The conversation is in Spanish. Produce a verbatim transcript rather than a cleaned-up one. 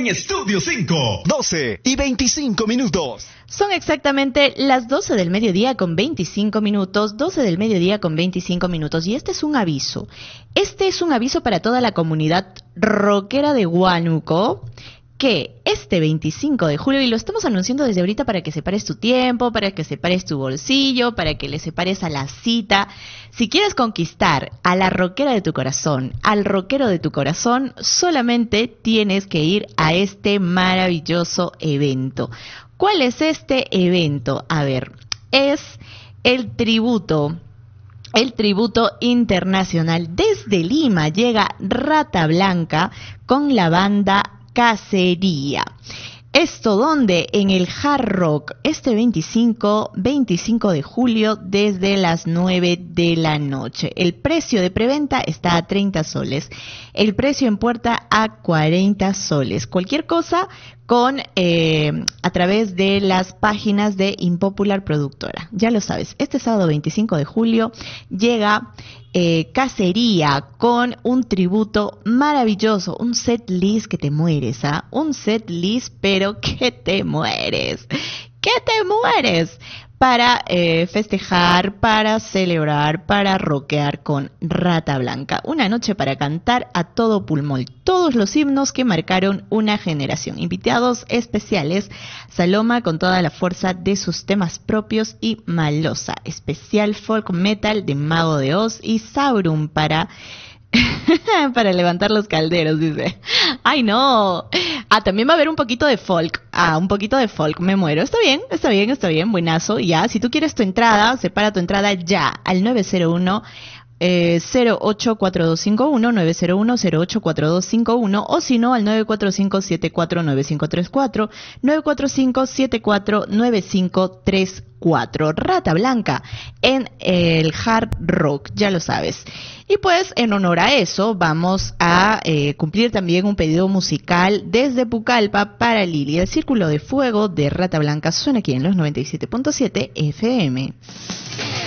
en Estudio cinco. doce y veinticinco minutos. Son exactamente las doce del mediodía con veinticinco minutos, doce del mediodía con veinticinco minutos. Y este es un aviso. Este es un aviso para toda la comunidad rockera de Huánuco, que este veinticinco de julio, y lo estamos anunciando desde ahorita para que separes tu tiempo, para que separes tu bolsillo, para que le separes a la cita. Si quieres conquistar a la rockera de tu corazón, al rockero de tu corazón, solamente tienes que ir a este maravilloso evento. ¿Cuál es este evento? A ver, es el tributo, el tributo internacional. Desde Lima llega Rata Blanca con la banda Cacería. ¿Esto dónde? En el Hard Rock, este veinticinco de julio desde las nueve de la noche. El precio de preventa está a treinta soles. El precio en puerta a cuarenta soles. Cualquier cosa con eh, a través de las páginas de Impopular Productora. Ya lo sabes, este sábado veinticinco de julio llega eh, Cacería con un tributo maravilloso, un set list que te mueres, ¿ah? Un set list, pero que te mueres, que te mueres. Para eh, festejar, para celebrar, para rockear con Rata Blanca. Una noche para cantar a todo pulmón, todos los himnos que marcaron una generación. Invitados especiales, Saloma con toda la fuerza de sus temas propios y Malosa, especial folk metal de Mago de Oz y Sauron para... para levantar los calderos, dice. ¡Ay, no! Ah, también va a haber un poquito de folk. Ah, un poquito de folk, me muero. Está bien, está bien, está bien, buenazo. Ya, si tú quieres tu entrada, separa tu entrada ya al nueve cero uno cero ocho cuatro dos cinco uno, nueve cero uno cero ocho cuatro dos cinco uno, o si no al nueve cuatro cinco siete cuatro nueve cinco tres cuatro, nueve cuatro cinco siete cuatro nueve cinco tres cuatro. Rata Blanca en el Hard Rock, ya lo sabes. Y pues en honor a eso vamos a eh, cumplir también un pedido musical desde Pucallpa para Lili. El Círculo de Fuego de Rata Blanca suena aquí en los noventa y siete punto siete F M.